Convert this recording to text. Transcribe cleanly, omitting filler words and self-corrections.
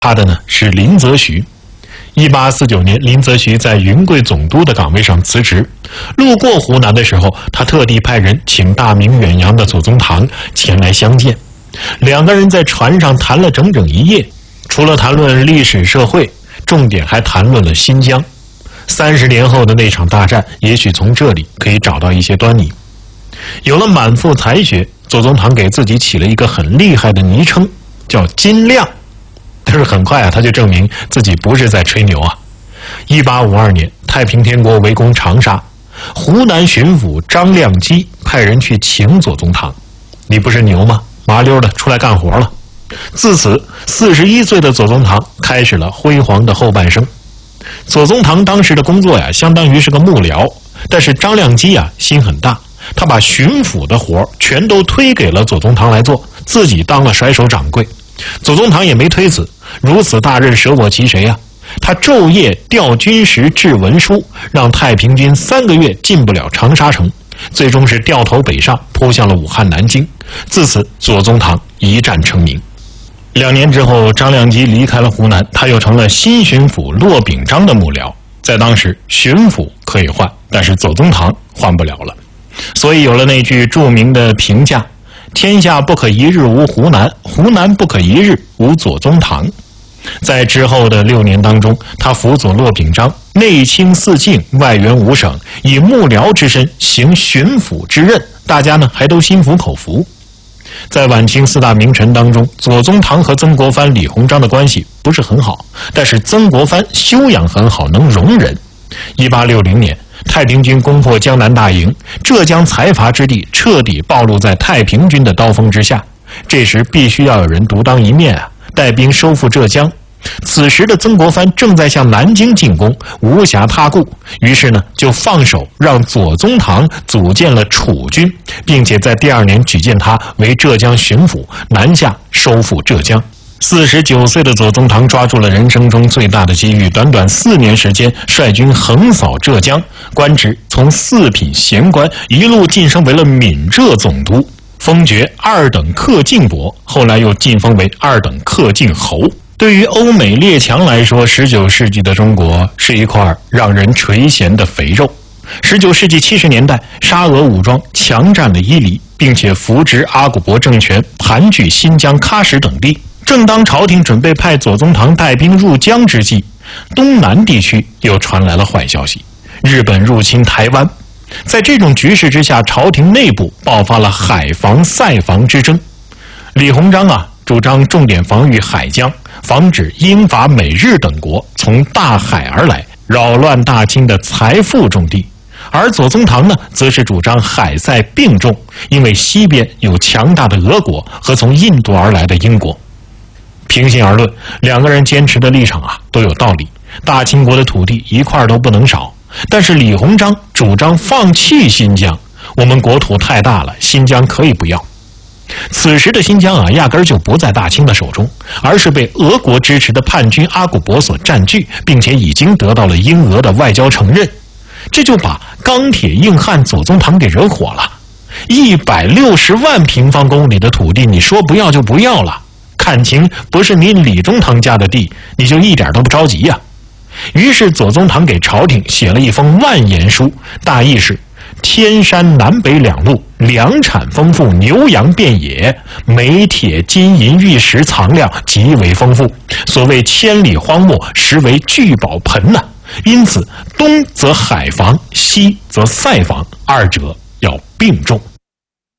他的呢是林则徐。1849年，林则徐在云贵总督的岗位上辞职，路过湖南的时候，他特地派人请大名远扬的左宗棠前来相见。两个人在船上谈了整整一夜，除了谈论历史社会，重点还谈论了新疆。30年后的那场大战，也许从这里可以找到一些端倪。有了满腹才学，左宗棠给自己起了一个很厉害的昵称，叫金亮。但是很快他就证明自己不是在吹牛啊。1852年，太平天国围攻长沙，湖南巡抚张亮基派人去请左宗棠：“你不是牛吗？麻溜的出来干活了。”自此，41岁的左宗棠开始了辉煌的后半生。左宗棠当时的工作呀，相当于是个幕僚，但是张亮基啊心很大，他把巡抚的活全都推给了左宗棠来做，自己当了甩手掌柜。左宗棠也没推辞，如此大任舍我其谁啊？他昼夜调军时制文书，让太平军3个月进不了长沙城，最终是掉头北上，扑向了武汉、南京。自此，左宗棠一战成名。2年之后，张亮基离开了湖南，他又成了新巡抚骆秉章的幕僚。在当时，巡抚可以换，但是左宗棠换不了了，所以有了那句著名的评价：天下不可一日无湖南，湖南不可一日无左宗棠。在之后的6年当中，他辅佐骆秉章，内清四境，外援5省，以幕僚之身行巡抚之任，大家呢还都心服口服。在晚清4大名臣当中，左宗棠和曾国藩、李鸿章的关系不是很好，但是曾国藩修养很好，能容人。1860年，太平军攻破江南大营，浙江财阀之地彻底暴露在太平军的刀锋之下。这时必须要有人独当一面啊，带兵收复浙江。此时的曾国藩正在向南京进攻，无暇他顾，于是呢就放手让左宗棠组建了楚军，并且在第2年举荐他为浙江巡抚，南下收复浙江。49岁的左宗棠抓住了人生中最大的机遇，短短4年时间率军横扫浙江，官职从4品闲官一路晋升为了闽浙总督，封爵2等克敬伯，后来又晋封为2等克敬侯。对于欧美列强来说，19世纪的中国是一块让人垂涎的肥肉。19世纪70年代，沙俄武装强占了伊犁，并且扶植阿古柏政权盘踞新疆、喀什等地。正当朝廷准备派左宗棠带兵入疆之际，东南地区又传来了坏消息：日本入侵台湾。在这种局势之下，朝廷内部爆发了海防、塞防之争。李鸿章主张重点防御海疆，防止英法美日等国从大海而来，扰乱大清的财富重地。而左宗棠呢，则是主张海塞并重，因为西边有强大的俄国和从印度而来的英国。平心而论，两个人坚持的立场都有道理。大清国的土地一块都不能少，但是李鸿章主张放弃新疆，我们国土太大了，新疆可以不要。此时的新疆压根就不在大清的手中，而是被俄国支持的叛军阿古柏所占据，并且已经得到了英俄的外交承认。这就把钢铁硬汉左宗棠给惹火了。160万平方公里的土地，你说不要就不要了，看清不是你李中堂家的地，你就一点都不着急呀。于是左宗棠给朝廷写了一封万言书，大意是：天山南北2路，粮产丰富，牛羊遍野，煤铁金银玉石藏量极为丰富，所谓千里荒漠，实为聚宝盆呐。因此东则海防，西则塞防，二者要并重。